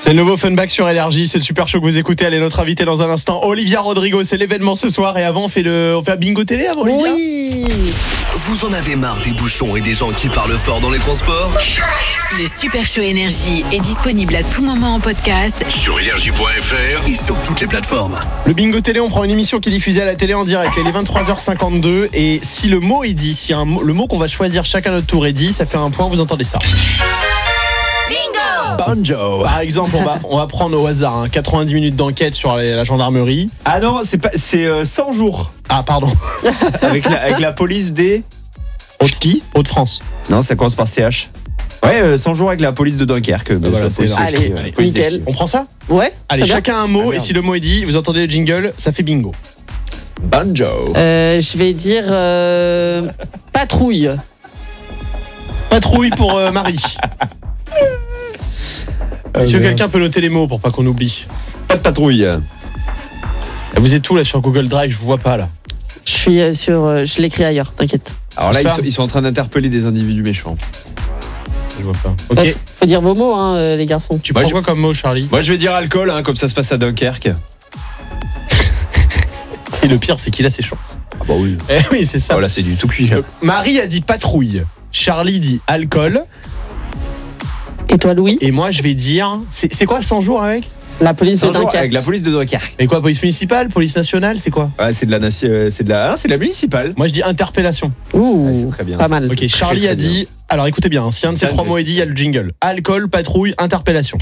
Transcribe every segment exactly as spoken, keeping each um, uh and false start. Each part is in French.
C'est le nouveau Funback sur Énergie, c'est le super show que vous écoutez. Elle est notre invitée dans un instant. Olivia Rodrigo, c'est l'événement ce soir. Et avant, on fait le, on fait un bingo télé avant, Olivia. Oui. Vous en avez marre des bouchons et des gens qui parlent fort dans les transports? Le super show Énergie est disponible à tout moment en podcast Sur énergie point f r et sur toutes les plateformes. Le bingo télé, on prend une émission qui est diffusée à la télé en direct. Il est vingt-trois heures cinquante-deux. Et si le mot est dit, si un mot, le mot qu'on va choisir chacun notre tour est dit, ça fait un point, vous entendez ça. Banjo. Par exemple, on va, on va prendre au hasard hein, quatre-vingt-dix minutes d'enquête sur la, la gendarmerie. Ah non, c'est pas, c'est euh, cent jours. Ah, pardon. avec, la, avec la police des... Haute-qui Haute-France. Non, ça commence par C H. Ouais, euh, cent jours avec la police de Dunkerque. Ah, voilà, c'est police, allez, euh, allez, police nickel. des... On prend ça? Ouais. Allez, chacun un mot, ah, et si le mot est dit, vous entendez le jingle, ça fait bingo. Banjo. Euh, je vais dire euh, patrouille. Patrouille pour euh, Marie. Est-ce que Euh, quelqu'un peut noter les mots pour pas qu'on oublie? Pas de patrouille. Vous êtes où là sur Google Drive? Je vous vois pas là. Je suis euh, sur. euh, je l'écris ailleurs, t'inquiète. Alors là, ils Ça. sont, ils sont en train d'interpeller des individus méchants. Je vois pas. Ok. Ouais, faut dire vos mots, hein, euh, les garçons. Tu Moi, prends je- quoi comme mot, Charlie? Moi, je vais dire alcool, hein, comme ça se passe à Dunkerque. Et le pire, c'est qu'il a ses chances. Ah bah oui. Eh oui, c'est ça. Voilà, c'est du tout cuit. Euh, Marie a dit patrouille. Charlie dit alcool. Et toi, Louis? Et moi, je vais dire. C'est c'est quoi cent jours avec? La police de cent jours Dunkerque. avec la police de Dunkerque. Et quoi, police municipale? Police nationale? C'est quoi? Ouais, c'est de la nation, euh, c'est de la, ah, c'est de la municipale. Moi, je dis interpellation. Ouh, Ouais, c'est très bien, pas ça. mal. Ok, Charlie très a dit. Alors écoutez bien, si un de ces Bien, trois je- mots est dit, il y a le jingle. Alcool, patrouille, interpellation.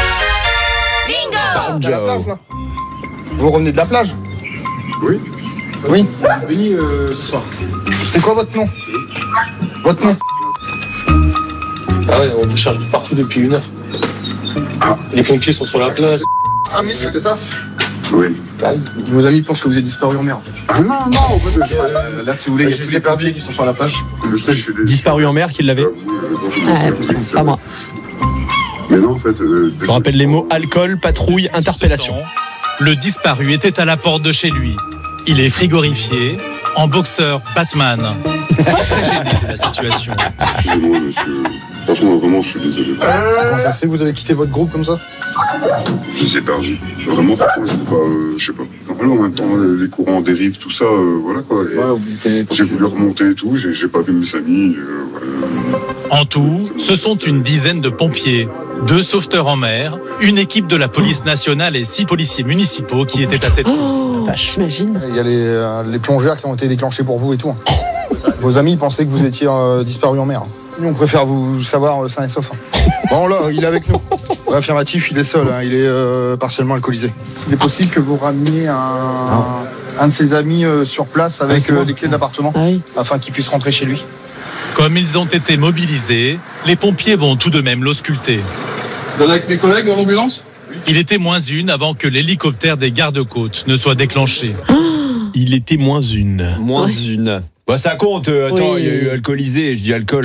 De la plage, là. Vous revenez de la plage? Oui. Oui. Oui, euh, ce soir. C'est quoi votre nom? Votre nom? Ah ouais, on vous charge de partout depuis une heure. Les pompiers sont sur la plage. Ah, mais c'est ça? Oui. Vos amis pensent que vous êtes disparu en mer. Ah non, non, en fait, je Euh, là, si vous voulez, il y a tous les pompiers qui sont sur la plage. Je sais, je suis des... Disparu en mer, qui l'avait? Ouais, pas moi. Mais non, en fait... euh, Je rappelle les mots alcool, patrouille, interpellation. Le disparu était à la porte de chez lui. Il est frigorifié, en boxeur Batman. Très gêné de la situation. Excusez-moi, monsieur. Franchement, vraiment, je suis désolé. Comment ça se fait que vous avez quitté votre groupe comme ça? Je les ai perdus. Vraiment, franchement, je sais pas, euh, je sais pas. Voilà, en même temps, les courants dérivent, tout ça, euh, voilà quoi. Et Ouais, vous êtes- j'ai voulu remonter et tout, j'ai j'ai pas vu mes amis, euh, voilà. En tout, ce sont une dizaine de pompiers, deux sauveteurs en mer, une équipe de la police nationale et six policiers municipaux qui étaient à cette course. Oh, t'imagines? Il y a les, euh, les plongeurs qui ont été déclenchés pour vous et tout. Vos amis pensaient que vous étiez euh, disparu en mer. Nous, on préfère vous savoir euh, sain et sauf. Bon, là, il est avec nous. Ouais, affirmatif, il est seul, hein, il est euh, partiellement alcoolisé. Il est possible que vous rameniez un, un de ses amis euh, sur place avec Ouais, c'est euh, bon. les clés de l'appartement, Ah oui. afin qu'il puisse rentrer chez lui. Comme ils ont été mobilisés, les pompiers vont tout de même l'ausculter. Vous êtes avec mes collègues dans l'ambulance? Il était moins une avant que l'hélicoptère des gardes-côtes ne soit déclenché. Il était moins une. Moins Ouais. une. Bah ça compte. euh, attends, il Oui. y a eu alcoolisé. Je dis alcool.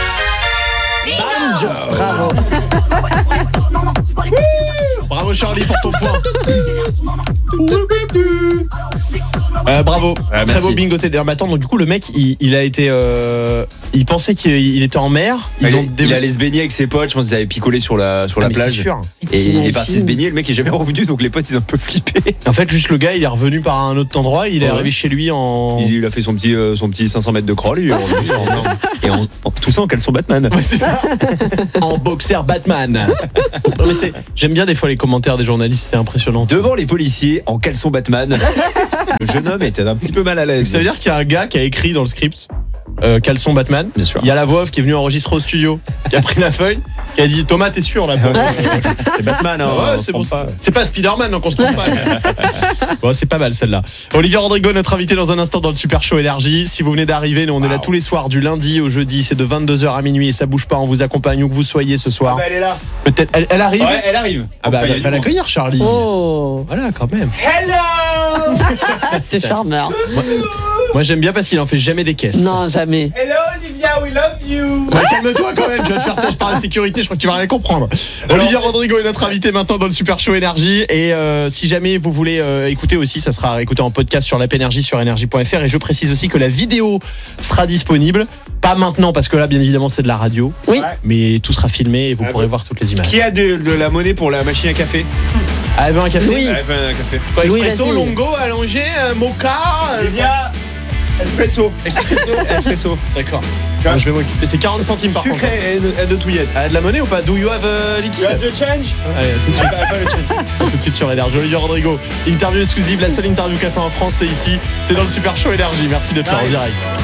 Bravo. Bravo Charlie pour ton point. Euh, bravo. Ah, Très merci. beau bingo télé. Mais attends, donc du coup le mec il, il a été euh, il pensait qu'il il était en mer. Ils il, ont il allait se baigner avec ses potes. Je pense qu'ils avaient picolé sur la sur Ah, la mais plage. c'est sûr. Et il est T'imagines? parti se baigner. Le mec est jamais revenu. Donc les potes ils ont un peu flippé. En fait juste le gars il est revenu par un autre endroit. Il est Ouais. arrivé chez lui en. Il, il a fait son petit euh, son petit cinq cents mètres de crawl. Il est revenu, ça, en- et en, en- tout ça en caleçon Batman. Ouais, c'est ça. En boxer Batman. Non, mais c'est- j'aime bien des fois les commentaires des journalistes, c'est impressionnant. Devant les policiers en caleçon Batman. Le jeune homme était un petit peu mal à l'aise. Ça veut dire qu'il y a un gars qui a écrit dans le script euh, caleçon Batman. Bien sûr. Il y a la voix off qui est venue enregistrer au studio, qui a pris la feuille, qui a dit Thomas, t'es sûr là pour- C'est Batman. Hein, Ouais, on c'est se bon, trompe c'est pas. ça. C'est pas Spider-Man, donc on se trompe pas. Bon, c'est pas mal celle-là. Olivia Rodrigo, notre invité dans un instant dans le Super Show Énergie. Si vous venez d'arriver, nous on est là tous les soirs du lundi au jeudi, c'est de vingt-deux heures à minuit et ça bouge pas, on vous accompagne où que vous soyez ce soir. Bah, elle est là. Peut-être elle, elle arrive. Ouais, elle arrive. Ah bah Enfin, il y a va du l'accueillir Charlie. Oh, Voilà quand même. c'est charmeur. Moi j'aime bien parce qu'il en fait jamais des caisses. Non, jamais. Hello Olivia. Olivia, we love you. Bah, calme-toi quand même, tu vas te faire têche par la sécurité, je crois que tu vas rien comprendre. Olivia Rodrigo est notre invité maintenant dans le Super Show Énergie. Et euh, si jamais vous voulez euh, écouter aussi, ça sera écouté en podcast sur l'app Énergie sur énergie point f r. Et je précise aussi que la vidéo sera disponible. Pas maintenant parce que là, bien évidemment, c'est de la radio. Oui. Mais tout sera filmé et vous Ah pourrez bon. voir toutes les images. Qui a de, de la monnaie pour la machine à café? Ah, elle veut un café? Oui. Elle veut un café. Quoi, Oui, expresso, vas-y. longo, allongé, euh, mocha euh, Olivia, espresso. Espresso. Espresso. D'accord. Ah, je vais m'occuper. C'est quarante centimes par Sucre contre. et une, et deux touillettes. Ah, de la monnaie ou pas? Do you have euh, liquide? de change? Allez, tout de suite. Ah, pas le change. Tout de suite sur Énergie. Olivia Rodrigo, interview exclusive, la seule interview café en France, c'est ici. C'est dans le Super Show Énergie. Merci d'être là en direct.